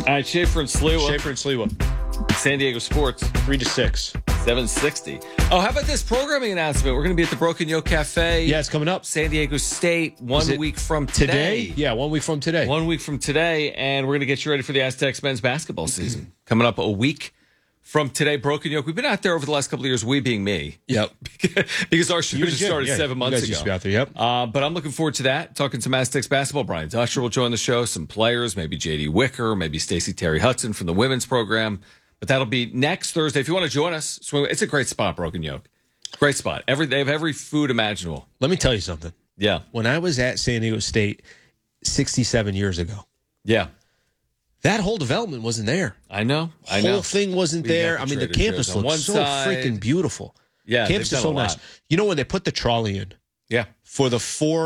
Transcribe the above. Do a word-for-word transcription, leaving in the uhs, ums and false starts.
All right, Schaefer and Sliwa. Schaefer and Sliwa. San Diego Sports. Three to six. seven sixty. Oh, how about this programming announcement? We're going to be at the Broken Yoke Cafe. Yeah, it's coming up. San Diego State, one week from today. Today? Yeah, one week from today. One week from today, and we're going to get you ready for the Aztecs men's basketball season. Coming up a week from today, Broken Yoke. We've been out there over the last couple of years, we being me. Yep. Because our show just started yeah, seven you months guys ago. used to be out there, yep. Uh, but I'm looking forward to that. Talking some Aztecs basketball. Brian Dusher will join the show. Some players, maybe J D Wicker, maybe Stacey Terry Hudson from the women's program. But that'll be next Thursday. If you want to join us, swing, it's a great spot, Broken Yoke. Great spot. Every They have every food imaginable. Let me tell you something. Yeah. When I was at San Diego State sixty-seven years ago, Yeah. that whole development wasn't there. I know. I whole know. thing wasn't We there. got I the mean, the Trader campus Joe's on looked one so side. freaking beautiful. Yeah, Campus they've is done so a nice. lot. You know, when they put the trolley in Yeah. for the four